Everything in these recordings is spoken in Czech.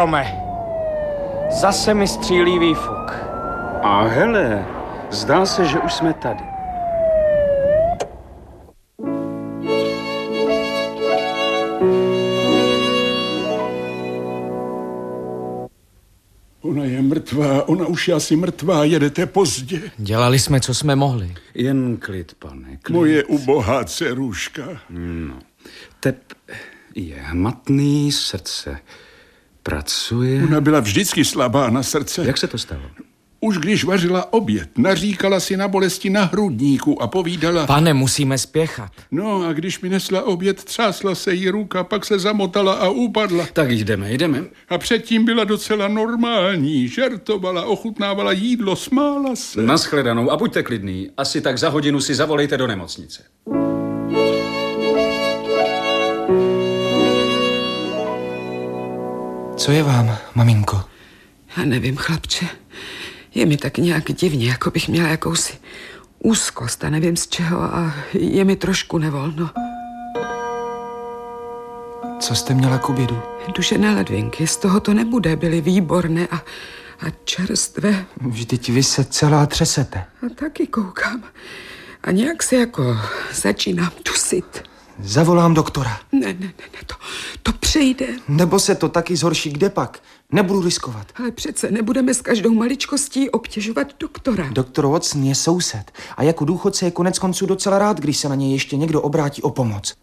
Jerome. Zase mi střílí výfuk. A hele, zdá se, že už jsme tady. Ona je mrtvá, ona už je asi mrtvá, jedete pozdě. Dělali jsme, co jsme mohli. Jen klid, pane, klid. Moje ubohá dceruška. No, Tep je hmatný, srdce pracuje. Ona byla vždycky slabá na srdce. Jak se to stalo? Už když vařila oběd, naříkala si na bolesti na hrudníku a povídala... Pane, musíme spěchat. No a když mi nesla oběd, třásla se jí ruka, pak se zamotala a upadla. Tak jdeme. A předtím byla docela normální, žertovala, ochutnávala jídlo, smála se. Naschledanou a buďte klidný. Asi tak za hodinu si zavolejte do nemocnice. Co je vám, maminko? Já nevím, chlapče. Je mi tak nějak divně, jako bych měla jakousi úzkost a nevím z čeho a je mi trošku nevolno. Co jste měla k obědu? Dušené ledvinky, z toho to nebude, byly výborné a čerstvé. Vždyť vy se celá třesete. A taky koukám. A nějak se jako začínám dusit. Zavolám doktora. Ne, to přejde. Nebo se to taky zhorší, kde pak? Nebudu riskovat. Ale přece nebudeme s každou maličkostí obtěžovat doktora. Doktor Watson je soused a jako důchodce je koneckonců docela rád, když se na něj ještě někdo obrátí o pomoc.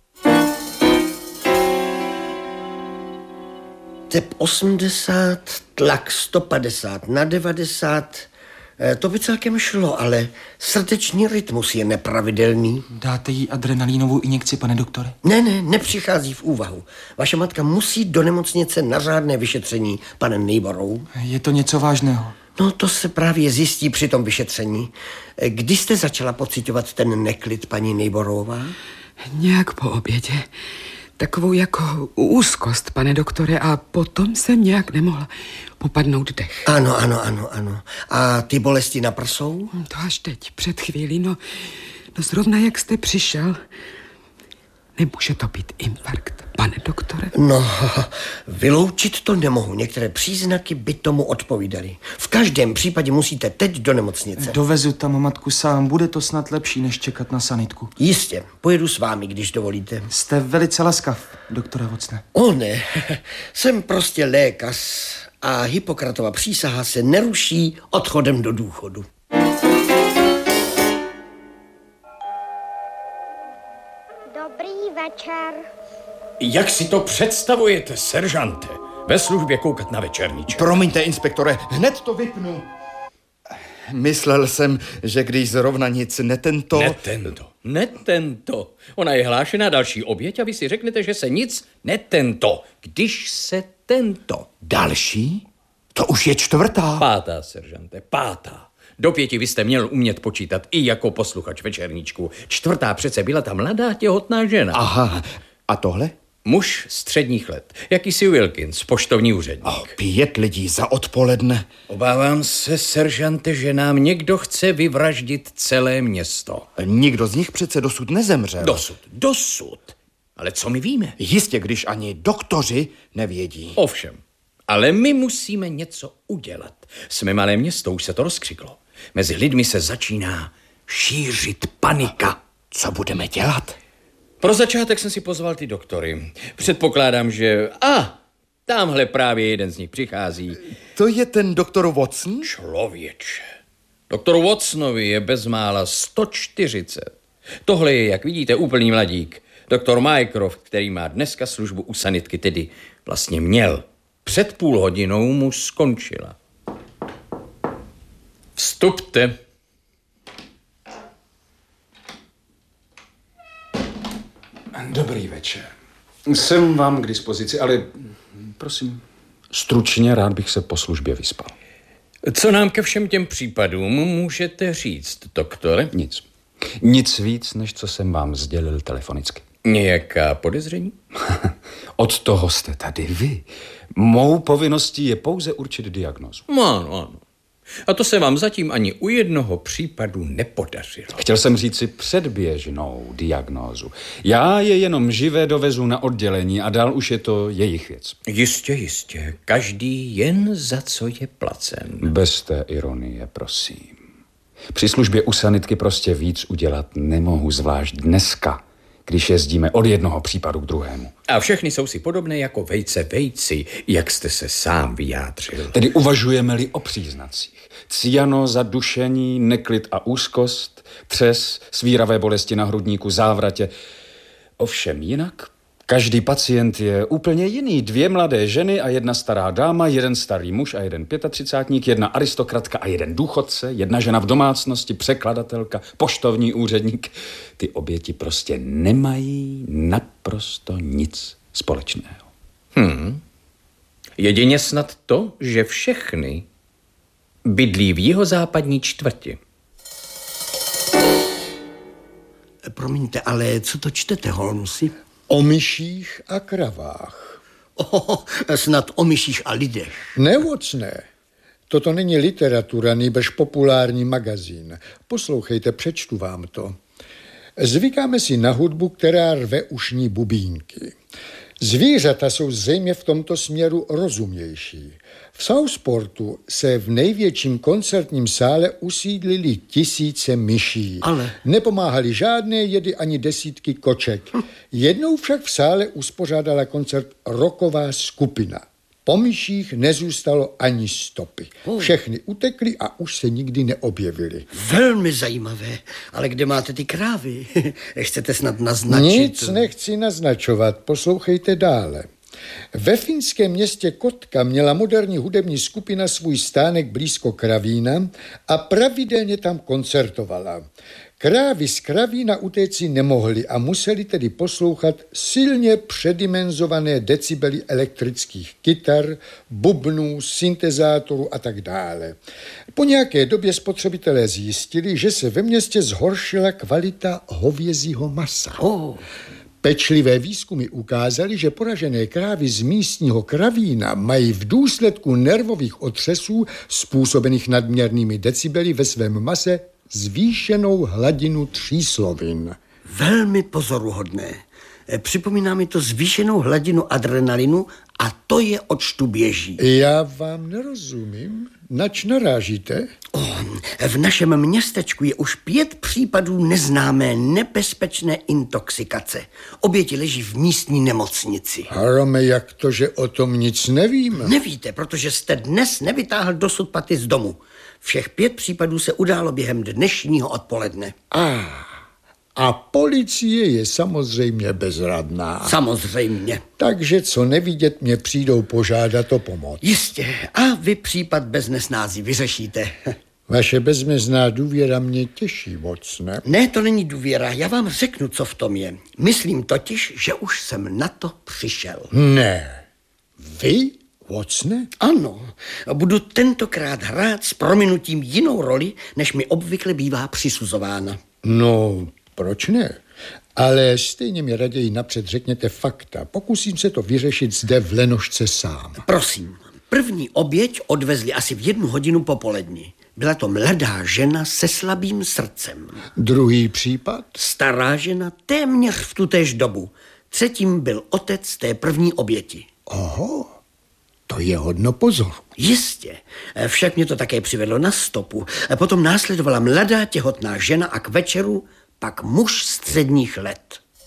Tep 80, tlak 150 na 90. To by celkem šlo, ale srdeční rytmus je nepravidelný. Dáte jí adrenalínovou injekci, pane doktore? Ne, nepřichází v úvahu. Vaše matka musí do nemocnice na řádné vyšetření, pane Neighborou. Je to něco vážného? No, to se právě zjistí při tom vyšetření. Kdy jste začala pociťovat ten neklid, paní Neighborová? Nějak po obědě. Takovou jako úzkost, pane doktore, a potom jsem nějak nemohla popadnout dech. Ano. A ty bolesti na prsou? To až teď, před chvílí, no zrovna jak jste přišel. Nemůže to být infarkt, pane doktore? No, vyloučit to nemohu. Některé příznaky by tomu odpovídaly. V každém případě musíte teď do nemocnice. Dovezu tam matku sám. Bude to snad lepší, než čekat na sanitku. Jistě, pojedu s vámi, když dovolíte. Jste velice laskav, doktore Watsone. O ne, jsem prostě lékař a Hippokratova přísaha se neruší odchodem do důchodu. Dobrý večer. Jak si to představujete, seržante? Ve službě koukat na večerníček? Promiňte, inspektore, hned to vypnu. Myslel jsem, že když zrovna nic Netento. Ona je hlášená další oběť a vy si řeknete, že se nic netento. Když se tento. Další? To už je čtvrtá. Pátá, seržante, pátá. Do 5 vy jste měl umět počítat i jako posluchač večerníčku. Čtvrtá přece byla ta mladá těhotná žena. Aha, a tohle? Muž středních let, jakýsi Wilkins, poštovní úředník. 5 lidí za odpoledne. Obávám se, seržante, že nám někdo chce vyvraždit celé město. Nikdo z nich přece dosud nezemřel. Dosud. Ale co my víme? Jistě, když ani doktoři nevědí. Ovšem, ale my musíme něco udělat. Jsme malé město, už se to rozkřiklo. Mezi lidmi se začíná šířit panika. Co budeme dělat? Pro začátek jsem si pozval ty doktory. Předpokládám, že... Tamhle právě jeden z nich přichází. To je ten doktor Watson? Člověče. Doktor Watsonovi je bezmála 140. Tohle je, jak vidíte, úplný mladík. Doktor Mycroft, který má dneska službu u sanitky, tedy vlastně měl. Před půl hodinou mu skončila. Vstupte. Dobrý večer. Jsem vám k dispozici, ale prosím, stručně rád bych se po službě vyspal. Co nám ke všem těm případům můžete říct, doktore? Nic. Nic víc, než co jsem vám sdělil telefonicky. Nějaká podezření? Od toho jste tady vy. Mou povinností je pouze určit diagnózu. Ano. A to se vám zatím ani u jednoho případu nepodařilo. Chtěl jsem říci předběžnou diagnózu. Já je jenom živé dovezu na oddělení a dál už je to jejich věc. Jistě. Každý jen za co je placen. Bez té ironie, prosím. Při službě u sanitky prostě víc udělat nemohu, zvlášť dneska, když jezdíme od jednoho případu k druhému. A všechny jsou si podobné jako vejce vejci, jak jste se sám vyjádřil. Tedy uvažujeme-li o příznacích. Cyanoza, dušení, neklid a úzkost, třes, svíravé bolesti na hrudníku, závratě. Ovšem jinak, každý pacient je úplně jiný. 2 mladé ženy a 1 stará dáma, 1 starý muž a 1 35-tník, 1 aristokratka a 1 důchodce, 1 žena v domácnosti, překladatelka, poštovní úředník. Ty oběti prostě nemají naprosto nic společného. Jedině snad to, že všechny bydlí v jihozápadní čtvrti. Promiňte, ale co to čtete, Holmesi? O myších a kravách. Snad o myších a lidech. Nevocné. Toto není literatura, nýbrž populární magazín. Poslouchejte, přečtu vám to. Zvykáme si na hudbu, která rve ušní bubínky. Zvířata jsou zřejmě v tomto směru rozumější. V Southportu se v největším koncertním sále usídlili 1000 myší. Ale nepomáhali žádné jedy ani desítky koček. Jednou však v sále uspořádala koncert rocková skupina. Po myších nezůstalo ani stopy. Všechny utekly a už se nikdy neobjevily. Velmi zajímavé. Ale kde máte ty krávy? Chcete snad naznačit? Nic nechci naznačovat, poslouchejte dále. Ve finském městě Kotka měla moderní hudební skupina svůj stánek blízko Kravína a pravidelně tam koncertovala. Krávy z Kravína utéci nemohly a museli tedy poslouchat silně předimenzované decibely elektrických kytar, bubnů, syntezátorů a tak dále. Po nějaké době spotřebitelé zjistili, že se ve městě zhoršila kvalita hovězího masa. Pečlivé výzkumy ukázaly, že poražené krávy z místního Kravína mají v důsledku nervových otřesů způsobených nadměrnými decibely ve svém mase zvýšenou hladinu tříslovin. Velmi pozoruhodné. Připomíná mi to zvýšenou hladinu adrenalinu a to je očtu běží. Já vám nerozumím. Nač narážíte? V našem městečku je už 5 případů neznámé nebezpečné intoxikace. Oběti leží v místní nemocnici. Harome, jak to, že o tom nic nevíme? Nevíte, protože jste dnes nevytáhl dosud paty z domu. Všech 5 případů se událo během dnešního odpoledne. A policie je samozřejmě bezradná. Samozřejmě. Takže co nevidět, mě přijdou požádat o pomoc. Jistě. A vy případ bez nesnází vyřešíte. Vaše bezmezná důvěra mě těší moc, ne? Ne, to není důvěra. Já vám řeknu, co v tom je. Myslím totiž, že už jsem na to přišel. Ne. Vy, Watsone? Ano. Budu tentokrát hrát s prominutím jinou roli, než mi obvykle bývá přisuzována. No, proč ne? Ale stejně mi raději napřed řekněte fakta. Pokusím se to vyřešit zde v Lenošce sám. Prosím. První oběť odvezli asi v 1 hodinu popolední. Byla to mladá žena se slabým srdcem. Druhý případ? Stará žena téměř v tutéž dobu. Třetím byl otec té první oběti. Oho, to je hodno pozoru. Jistě, však mě to také přivedlo na stopu. Potom následovala mladá těhotná žena a k večeru pak muž středních let.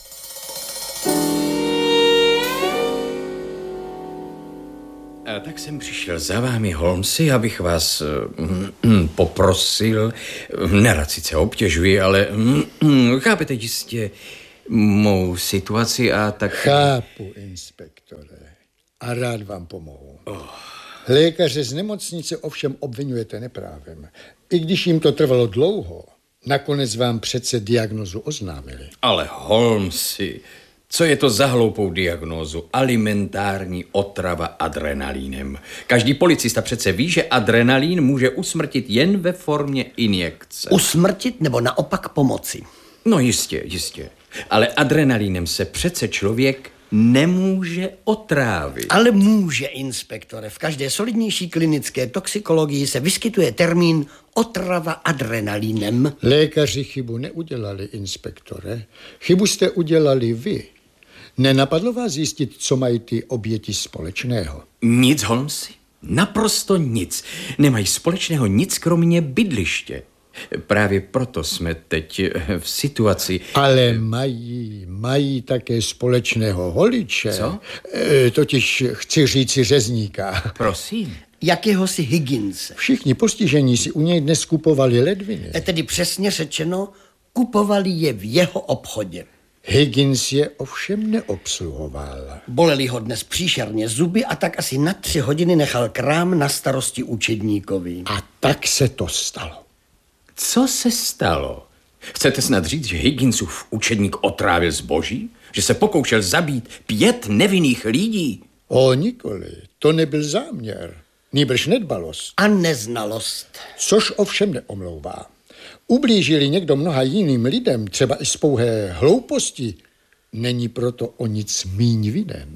Tak jsem přišel za vámi, Holmesi, abych vás poprosil, nerad sice obtěžuji, ale chápete jistě mou situaci a tak... Chápu, inspektore, a rád vám pomohu. Lékaře z nemocnice ovšem obvinujete neprávem. I když jim to trvalo dlouho, nakonec vám přece diagnózu oznámili. Ale Holmesi, co je to za hloupou diagnózu? Alimentární otrava adrenalínem. Každý policista přece ví, že adrenalín může usmrtit jen ve formě injekce. Usmrtit nebo naopak pomoci? No jistě. Ale adrenalínem se přece člověk nemůže otrávit. Ale může, inspektore. V každé solidnější klinické toxikologii se vyskytuje termín otrava adrenalinem. Lékaři chybu neudělali, inspektore. Chybu jste udělali vy. Nenapadlo vás zjistit, co mají ty oběti společného? Nic, Holmesi. Naprosto nic. Nemají společného nic, kromě bydliště. Právě proto jsme teď v situaci... Ale mají také společného holiče. Co? Totiž chci říci řezníka. Prosím. Jakéhosi Higginse. Všichni postižení si u něj dnes kupovali ledviny. Tedy přesně řečeno, kupovali je v jeho obchodě. Higgins je ovšem neobsluhoval. Boleli ho dnes příšerně zuby a tak asi na 3 hodiny nechal krám na starosti učedníkovi. A tak se to stalo. Co se stalo? Chcete snad říct, že Higginsův učedník otrávil zboží? Že se pokoušel zabít 5 nevinných lidí? O nikoli, to nebyl záměr. Nýbrž nedbalost. A neznalost. Což ovšem neomlouvá. Ublížili někdo mnoha jiným lidem, třeba i z pouhé hlouposti, není proto o nic míň vinen.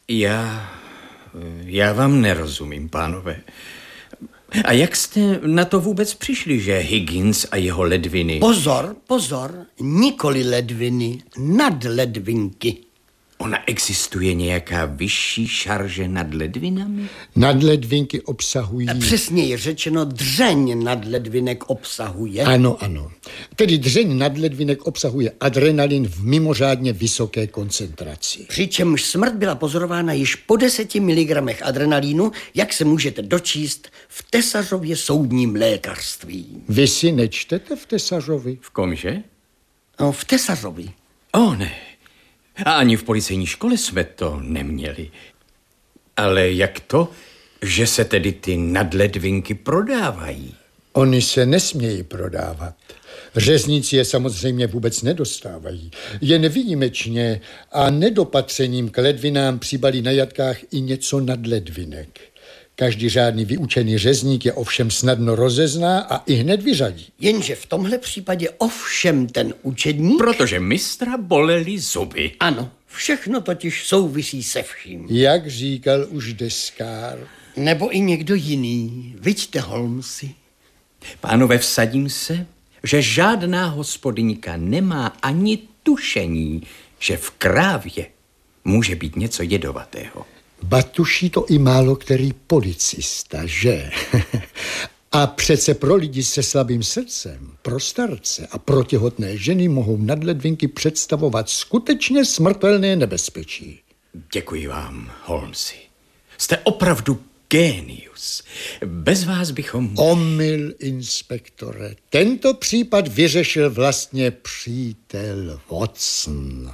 Já vám nerozumím, pánové. A jak jste na to vůbec přišli, že Higgins a jeho ledviny... Pozor, nikoli ledviny, nadledvinky. Ona existuje nějaká vyšší šarže nad ledvinami? Nadledvinky obsahují... Přesněji řečeno, dřeň nadledvinek obsahuje. Ano. Tedy dřeň nadledvinek obsahuje adrenalin v mimořádně vysoké koncentraci. Přičemž smrt byla pozorována již po 10 mg adrenalínu, jak se můžete dočíst v Tesařově soudním lékařství. Vy si nečtete v Tesařovi? V komže? No, v Tesařovi. Ne. A ani v policejní škole jsme to neměli. Ale jak to, že se tedy ty nadledvinky prodávají? Oni se nesmějí prodávat. Řezníci je samozřejmě vůbec nedostávají. Jen výjimečně a nedopatřením k ledvinám přibalí na jatkách i něco nadledvinek. Každý řádný vyučený řezník je ovšem snadno rozezná a i hned vyřadí. Jenže v tomhle případě ovšem ten učedník... Protože mistra bolely zuby. Ano, všechno totiž souvisí se vším. Jak říkal už Deskár. Nebo i někdo jiný. Viďte, Holmesi. Pánové, vsadím se, že žádná hospodyňka nemá ani tušení, že v krávě může být něco jedovatého. Batuší to i málo který policista, že? A přece pro lidi se slabým srdcem, pro starce a pro těhotné ženy mohou nadledvinky představovat skutečně smrtelné nebezpečí. Děkuji vám, Holmesi. Jste opravdu génius. Bez vás bychom... Omyl, inspektore. Tento případ vyřešil vlastně přítel Watson.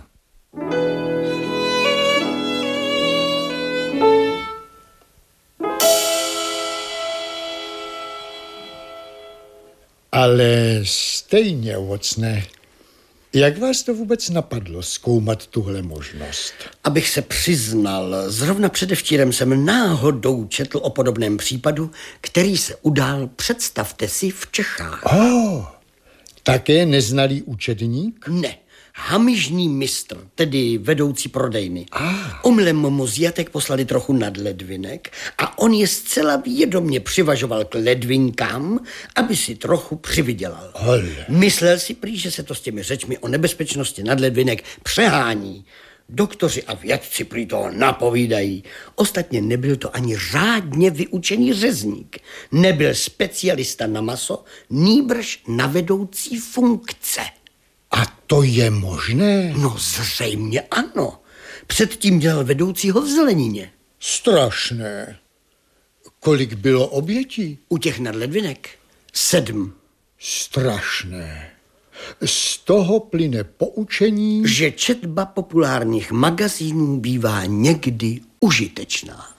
Ale stejně, Watsone, jak vás to vůbec napadlo zkoumat tuhle možnost? Abych se přiznal, zrovna předevčírem jsem náhodou četl o podobném případu, který se udál, představte si, v Čechách. Také neznalý účetník? Ne, hamižný mistr, tedy vedoucí prodejny. Omylem mu z jatek poslali trochu nadledvinek a on je zcela vědomě přivažoval k ledvinkám, aby si trochu přivydělal. Myslel si prý, že se to s těmi řečmi o nebezpečnosti nadledvinek přehání. Doktoři a vědci prý toho napovídají. Ostatně nebyl to ani řádně vyučený řezník. Nebyl specialista na maso, nýbrž na vedoucí funkce. A to je možné? No zřejmě ano. Předtím dělal vedoucího v zelenině. Strašné. Kolik bylo obětí? U těch nadledvinek 7. Strašné. Z toho plyne poučení, že četba populárních magazínů bývá někdy užitečná.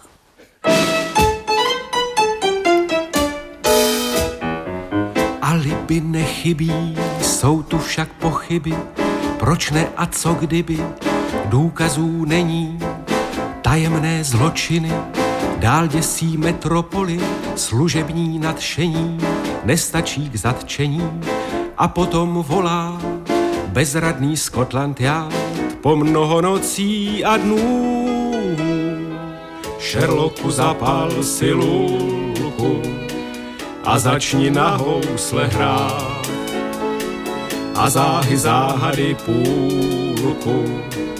Alibi nechybí, jsou tu však pochyby, proč ne a co kdyby, důkazů není, tajemné zločiny, dál děsí metropoli, služební nadšení, nestačí k zatčení a potom volá bezradný Scotland Yard po mnoho nocí a dnů. Sherlocku, zapal si lulku a začni na housle hrát a záhy záhady půlku